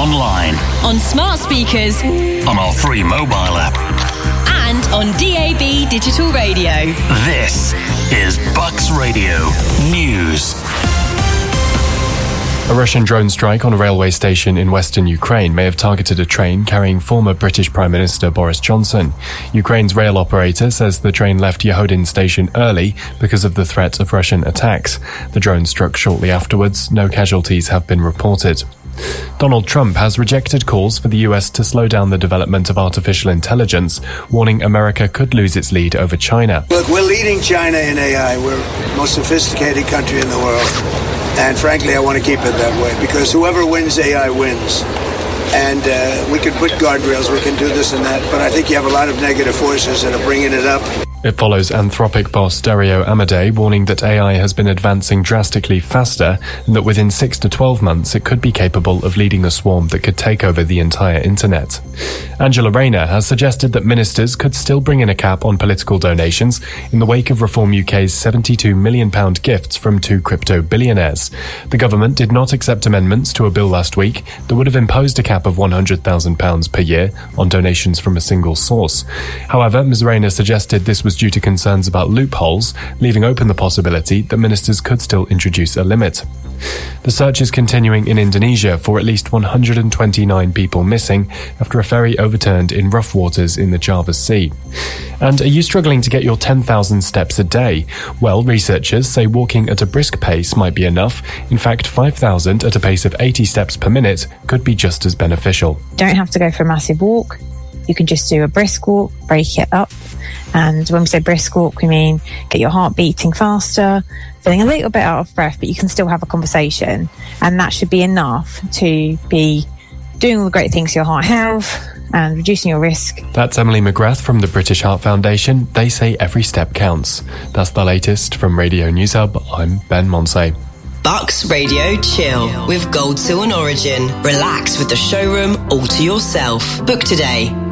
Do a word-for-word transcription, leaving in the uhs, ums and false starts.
online, on smart speakers, on our free mobile app, and on D A B digital radio. This is Bucks Radio News. A Russian drone strike on a railway station in western Ukraine may have targeted a train carrying former British Prime Minister Boris Johnson. Ukraine's rail operator says the train left Yahodin station early because of the threat of Russian attacks. The drone struck shortly afterwards. No casualties have been reported. Donald Trump has rejected calls for the U S to slow down the development of artificial intelligence, warning America could lose its lead over China. Look, we're leading China in A I. We're the most sophisticated country in the world. And frankly, I want to keep it that way, because whoever wins A I wins. And uh, we can put guardrails, we can do this and that, but I think you have a lot of negative forces that are bringing it up. It follows Anthropic boss Dario Amodei warning that A I has been advancing drastically faster and that within six to twelve months it could be capable of leading a swarm that could take over the entire internet. Angela Rayner has suggested that ministers could still bring in a cap on political donations in the wake of Reform U K's seventy-two million pounds gifts from two crypto billionaires. The government did not accept amendments to a bill last week that would have imposed a cap of one hundred thousand pounds per year on donations from a single source. However, Miz Rayner suggested this was due to concerns about loopholes, leaving open the possibility that ministers could still introduce a limit. The search is continuing in Indonesia for at least one hundred twenty-nine people missing after a ferry overturned in rough waters in the Java Sea. And are you struggling to get your ten thousand steps a day? Well, researchers say walking at a brisk pace might be enough. In fact, five thousand at a pace of eighty steps per minute could be just as beneficial. Don't have to go for a massive walk. You can just do a brisk walk, break it up. And when we say brisk walk, we mean get your heart beating faster, feeling a little bit out of breath, but you can still have a conversation. And that should be enough to be doing all the great things for your heart health and reducing your risk. That's Emily McGrath from the British Heart Foundation. They say every step counts. That's the latest from Radio News Hub. I'm Ben Monsey. Bucks Radio Chill with Gold Seal and Origin. Relax with the showroom all to yourself. Book today.